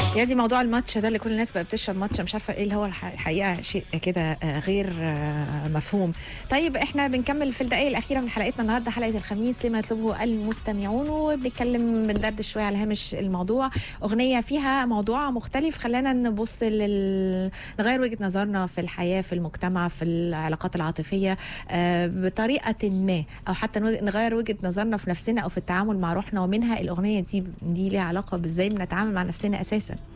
يا دي موضوع الماتش ده اللي كل الناس بقى بتشرب ماتش، مش عارفه ايه اللي هو الحقيقه شيء كده غير مفهوم. طيب احنا بنكمل في الدقائق الاخيره من حلقتنا النهارده، حلقه الخميس لما يطلبه المستمعون، وبنتكلم بندردش شويه على هامش الموضوع. اغنيه فيها موضوع مختلف، خلانا نبص نغير وجهه نظرنا في الحياه، في المجتمع، في العلاقات العاطفيه بطريقه ما، او حتى نغير وجهه نظرنا في نفسنا او في التعامل مع روحنا. ومنها الاغنيه دي ليها علاقه بازاي بنتعامل مع نفسنا اساسا.